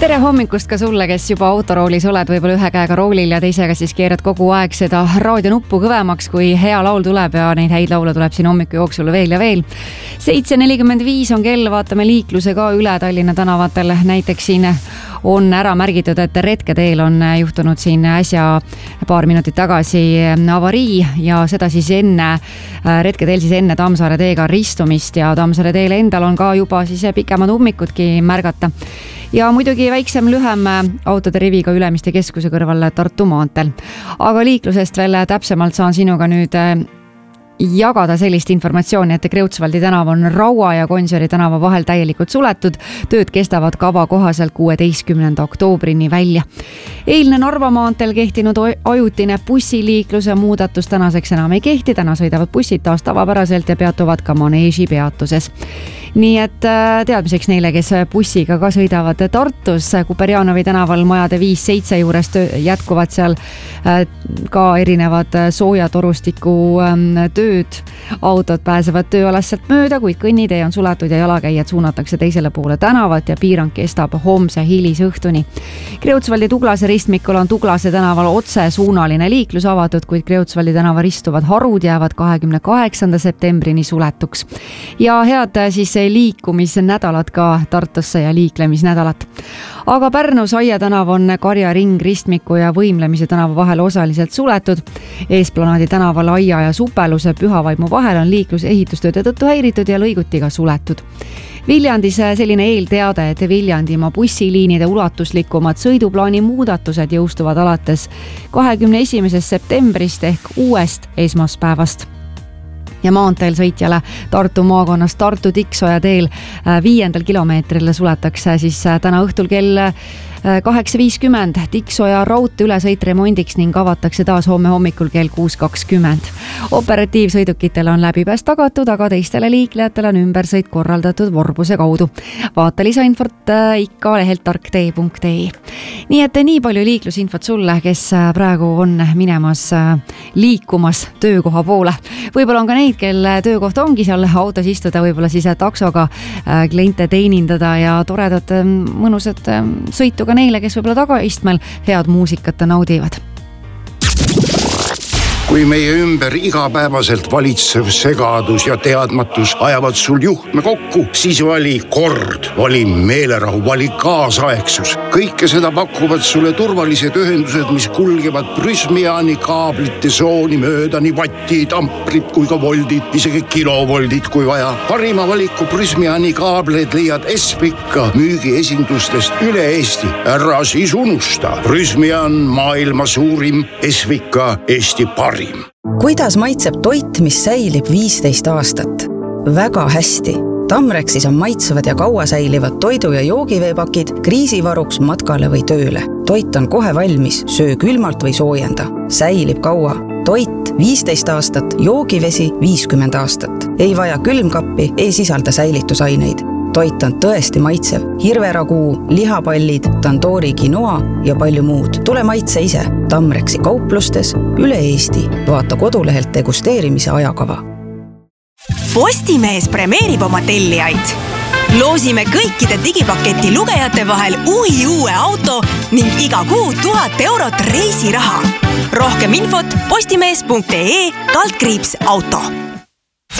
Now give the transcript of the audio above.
Tere hommikust ka sulle, kes juba autoroolis oled, võib-olla ühe käega roolil ja teisega siis keerad kogu aeg seda raadionuppu kõvemaks, kui hea laul tuleb ja neid häid laule tuleb siin hommiku jooksul veel ja veel. 7.45 on kell, vaatame liikluse ka üle Tallinna tänavatel. Näiteks siin on ära märgitud, et retketeel on juhtunud siin äsja paar minutit tagasi avarii ja seda siis retketeel siis enne Tammsaare teega ristumist ja Tammsaare teel endal on ka juba siis pikemad ummikudki märgata. Ja muidugi väiksem lühem autode riviga Ülemiste keskuse kõrval Tartu maanteel. Aga liiklusest veel täpsemalt saan sinuga nüüd jagada sellist informatsiooni, et Kreutzwaldi tänav on Raua ja Gonsiori tänava vahel täielikult suletud. Tööd kestavad kava kohaselt 16. oktoobrini välja. Eilne Narva maanteel kehtinud ajutine bussiliikluse muudatus tänaseks enam ei kehti. Täna sõidavad bussid taas tavapäraselt ja peatuvad ka Maneeži peatuses. Nii et teadmiseks neile, kes bussiga ka sõidavad Tartus, Kuperjanovi tänaval majade 5-7 juures jätkuvad seal ka erinevad soojatorustiku tööd. Autod pääsevad tööalastelt mööda, kuid kõnnitee on suletud ja jalakäijad suunatakse teisele poole tänavat ja piirang kestab homse hilisõhtuni. Kreutzwaldi Tuglase ristmikul on Tuglase tänaval otsesuunaline liiklus avatud, kuid Kreutzwaldi tänava ristuvad harud jäävad 28. septembrini suletuks. Ja head siis liikumisnädalat ka Tartusse ja liiklemisnädalat. Aga Pärnus Aia tänav on Karja ring ristmiku ja Võimlemise tänava vahel osaliselt suletud. Eesplanaadi tänaval Aia ja Supeluse Pühavaimu vahel on liiklus ehitustööde tõttu häiritud ja lõiguti ka suletud. Viljandis selline eelteade, et Viljandimaa bussiliinide ulatuslikumad sõiduplaani muudatused jõustuvad alates 21. septembrist ehk uuest esmaspäevast. Ja maanteel sõitjale Tartu maakonnas Tartu Tiksoja teel 5. kilomeetril suletakse siis täna õhtul kell 8.50 Tiksoja raudtee ülesõit remondiks ning avatakse taas homme hommikul kell 6.20. Operatiivsõidukitel on läbipääs tagatud, aga teistele liiklejatele on ümbersõit korraldatud Vorbuse kaudu. Vaata lisainfot ikka lehelt tarktee.ee. Nii et nii palju liiklusinfot sulle, kes praegu on liikumas töökoha poole. Võib-olla on ka neid, kelle töökoht ongi seal autos istuda, võib-olla siis taksoga kliente teenindada ja toredad mõnusad sõitu ka neile, kes võib-olla tagaistmel head muusikat naudivad. Kui meie ümber igapäevaselt valitsev segadus ja teadmatus ajavad sul juhtme kokku, siis vali kord, vali meelerahu, vali kaasaegsus. Kõike seda pakuvad sulle turvalised ühendused, mis kulgevad Prysmiani kaablite sooni mööda, nii vattid, amprid kui ka voldid, isegi kilovoldid kui vaja. Parima valiku Prysmiani kaableid leiad Espika müügiesindustest üle Eesti. Ära siis unusta. Prysmian maailma suurim, Espika Eesti parim. Kuidas maitseb toit, mis säilib 15 aastat? Väga hästi. Tamrexis on maitsevad ja kaua säilivad toidu- ja joogiveepakid kriisivaruks matkale või tööle. Toit on kohe valmis, söö külmalt või soojenda. Säilib kaua. Toit 15 aastat, joogivesi 50 aastat. Ei vaja külmkappi, ei sisalda säilitusaineid. Toit on tõesti maitsev. Hirveraguu, lihapallid, tandoori quinoa ja palju muud. Tule maitse ise. Tamrexi kauplustes üle Eesti. Vaata kodulehelt degusteerimise ajakava. Postimees premeerib oma tellijaid. Loosime kõikide digipaketi lugejate vahel uue auto ning iga kuu 1000 eurot reisiraha. Rohkem infot postimees.ee/auto.